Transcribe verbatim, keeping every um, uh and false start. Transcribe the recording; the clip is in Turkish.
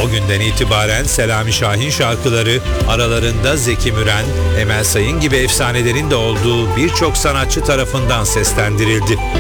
O günden itibaren Selami Şahin şarkıları aralarında Zeki Müren, Emel Sayın gibi efsanelerin de olduğu birçok sanatçı tarafından seslendirildi.